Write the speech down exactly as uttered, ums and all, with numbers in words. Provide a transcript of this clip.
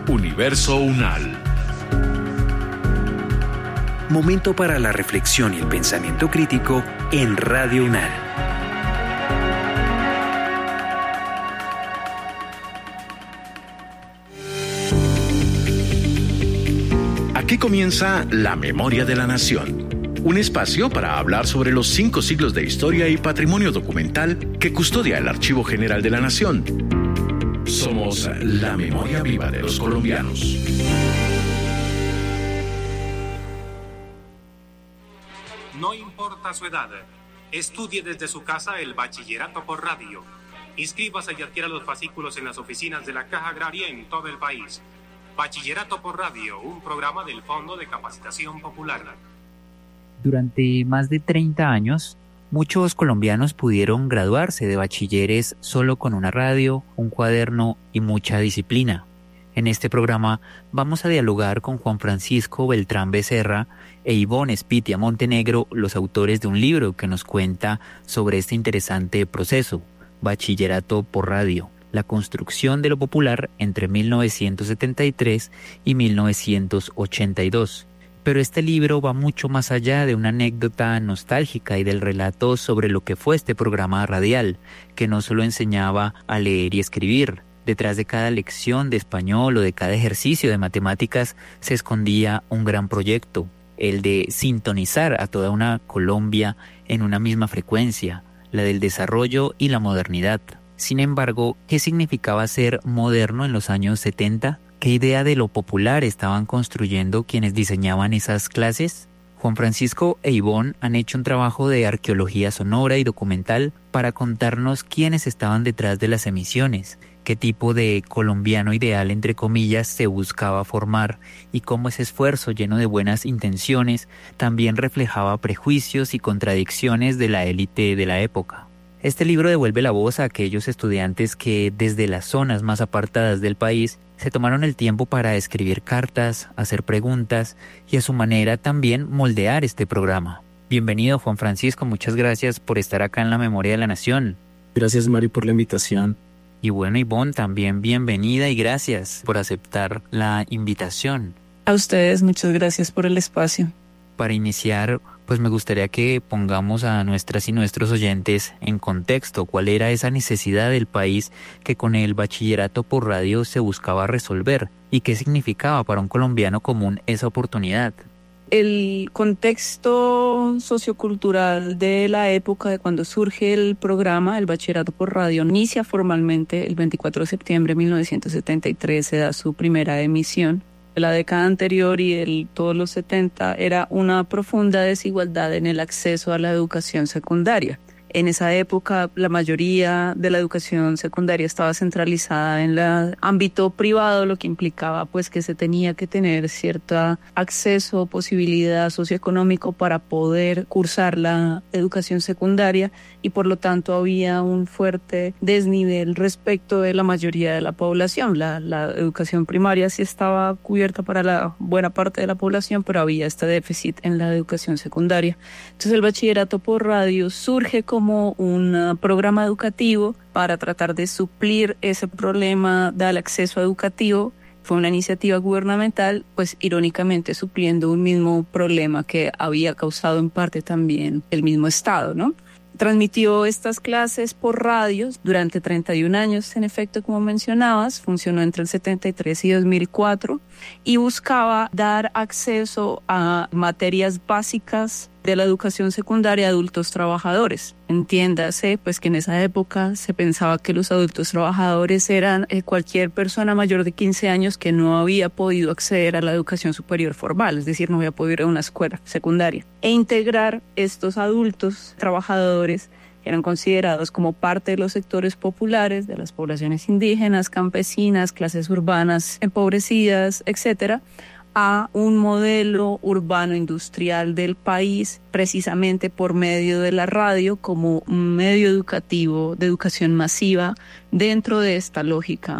Universo Unal. Momento para la reflexión y el pensamiento crítico en Radio Unal. Aquí comienza La Memoria de la Nación, un espacio para hablar sobre los cinco siglos de historia y patrimonio documental que custodia el Archivo General de la Nación. Somos la memoria viva de los colombianos. No importa su edad, estudie desde su casa el bachillerato por radio. Inscríbase y adquiera los fascículos en las oficinas de la Caja Agraria en todo el país. Bachillerato por radio, un programa del Fondo de Capacitación Popular. Durante más de treinta años, muchos colombianos pudieron graduarse de bachilleres solo con una radio, un cuaderno y mucha disciplina. En este programa vamos a dialogar con Juan Francisco Beltrán Becerra e Ivonne Spitia Montenegro, los autores de un libro que nos cuenta sobre este interesante proceso, Bachillerato por Radio, la construcción de lo popular entre mil novecientos setenta y tres y mil novecientos ochenta y dos. Pero este libro va mucho más allá de una anécdota nostálgica y del relato sobre lo que fue este programa radial, que no solo enseñaba a leer y escribir. Detrás de cada lección de español o de cada ejercicio de matemáticas se escondía un gran proyecto, el de sintonizar a toda una Colombia en una misma frecuencia, la del desarrollo y la modernidad. Sin embargo, ¿qué significaba ser moderno en los años setenta? ¿Qué idea de lo popular estaban construyendo quienes diseñaban esas clases? Juan Francisco e Ivonne han hecho un trabajo de arqueología sonora y documental para contarnos quiénes estaban detrás de las emisiones, qué tipo de colombiano ideal, entre comillas, se buscaba formar y cómo ese esfuerzo lleno de buenas intenciones también reflejaba prejuicios y contradicciones de la élite de la época. Este libro devuelve la voz a aquellos estudiantes que desde las zonas más apartadas del país se tomaron el tiempo para escribir cartas, hacer preguntas y a su manera también moldear este programa. Bienvenido, Juan Francisco, muchas gracias por estar acá en La Memoria de la Nación. Gracias, Mari, por la invitación. Y bueno, Ivonne, también bienvenida y gracias por aceptar la invitación. A ustedes, muchas gracias por el espacio. Para iniciar, pues me gustaría que pongamos a nuestras y nuestros oyentes en contexto cuál era esa necesidad del país que con el bachillerato por radio se buscaba resolver y qué significaba para un colombiano común esa oportunidad. El contexto sociocultural de la época de cuando surge el programa, el bachillerato por radio, inicia formalmente el veinticuatro de septiembre de mil novecientos setenta y tres, se da su primera emisión. La década anterior y el, todos los setenta era una profunda desigualdad en el acceso a la educación secundaria. En esa época la mayoría de la educación secundaria estaba centralizada en el ámbito privado, lo que implicaba pues que se tenía que tener cierto acceso, posibilidad socioeconómico para poder cursar la educación secundaria y por lo tanto había un fuerte desnivel respecto de la mayoría de la población. La, la educación primaria sí estaba cubierta para la buena parte de la población, pero había este déficit en la educación secundaria. Entonces el bachillerato por radio surge como como un programa educativo para tratar de suplir ese problema del acceso educativo. Fue una iniciativa gubernamental, pues irónicamente supliendo un mismo problema que había causado en parte también el mismo Estado, ¿no? Transmitió estas clases por radios durante treinta y un años, en efecto, como mencionabas, funcionó entre el setenta y tres y dos mil cuatro y buscaba dar acceso a materias básicas de la educación secundaria a adultos trabajadores. Entiéndase, pues que en esa época se pensaba que los adultos trabajadores eran eh, cualquier persona mayor de quince años que no había podido acceder a la educación superior formal, es decir, no había podido ir a una escuela secundaria. E integrar estos adultos trabajadores eran considerados como parte de los sectores populares, de las poblaciones indígenas, campesinas, clases urbanas empobrecidas, etcétera, a un modelo urbano industrial del país, precisamente por medio de la radio como un medio educativo de educación masiva dentro de esta lógica